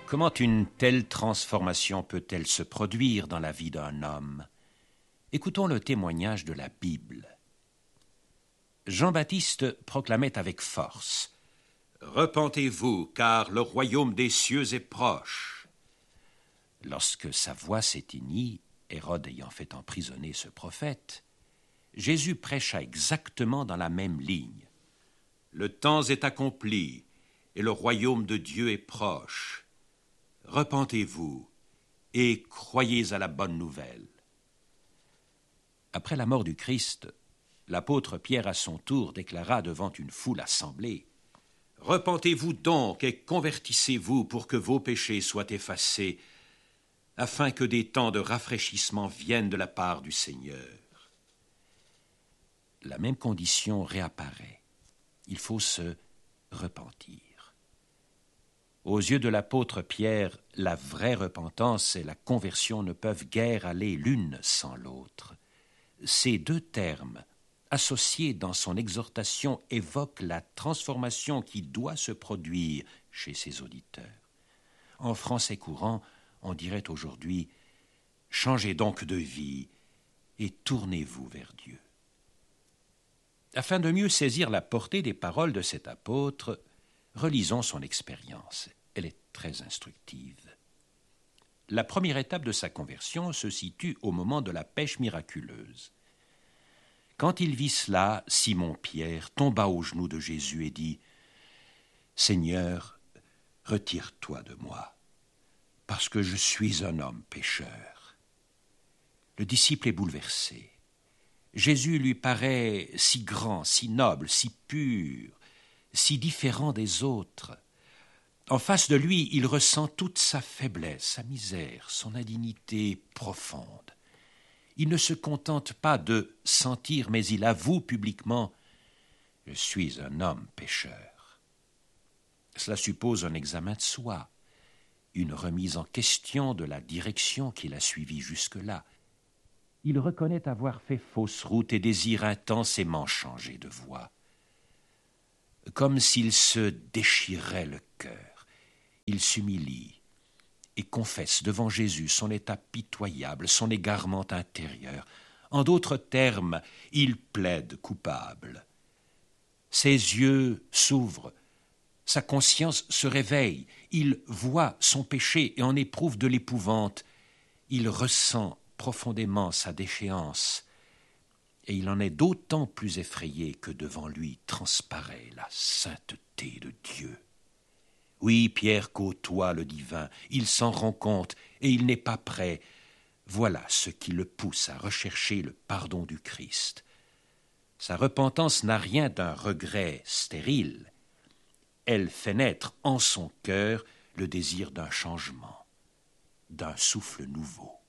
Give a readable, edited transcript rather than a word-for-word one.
Comment une telle transformation peut-elle se produire dans la vie d'un homme? Écoutons le témoignage de la Bible. Jean-Baptiste proclamait avec force « Repentez-vous, car le royaume des cieux est proche ». Lorsque sa voix s'éteignit, Hérode ayant fait emprisonner ce prophète, Jésus prêcha exactement dans la même ligne. Le temps est accompli et le royaume de Dieu est proche. Repentez-vous et croyez à la bonne nouvelle. Après la mort du Christ, l'apôtre Pierre à son tour déclara devant une foule assemblée « Repentez-vous donc et convertissez-vous pour que vos péchés soient effacés, afin que des temps de rafraîchissement viennent de la part du Seigneur. » La même condition réapparaît. Il faut se repentir. Aux yeux de l'apôtre Pierre, la vraie repentance et la conversion ne peuvent guère aller l'une sans l'autre. Ces deux termes, associés dans son exhortation, évoquent la transformation qui doit se produire chez ses auditeurs. En français courant, on dirait aujourd'hui « Changez donc de vie et tournez-vous vers Dieu ». Afin de mieux saisir la portée des paroles de cet apôtre, relisons son expérience. Elle est très instructive. La première étape de sa conversion se situe au moment de la pêche miraculeuse. Quand il vit cela, Simon-Pierre tomba aux genoux de Jésus et dit « Seigneur, retire-toi de moi, parce que je suis un homme pécheur. » Le disciple est bouleversé. Jésus lui paraît si grand, si noble, si pur, si différent des autres. En face de lui, il ressent toute sa faiblesse, sa misère, son indignité profonde. Il ne se contente pas de sentir, mais il avoue publiquement « Je suis un homme pécheur ». Cela suppose un examen de soi, une remise en question de la direction qu'il a suivie jusque-là. Il reconnaît avoir fait fausse route et désire intensément changer de voie. Comme s'il se déchirait le cœur, il s'humilie et confesse devant Jésus son état pitoyable, son égarement intérieur. En d'autres termes, il plaide coupable. Ses yeux s'ouvrent, sa conscience se réveille, il voit son péché et en éprouve de l'épouvante. Il ressent profondément sa déchéance, et il en est d'autant plus effrayé que devant lui transparaît la sainteté de Dieu. Oui, Pierre côtoie le divin, il s'en rend compte, et il n'est pas prêt. Voilà ce qui le pousse à rechercher le pardon du Christ. Sa repentance n'a rien d'un regret stérile. Elle fait naître en son cœur le désir d'un changement, d'un souffle nouveau.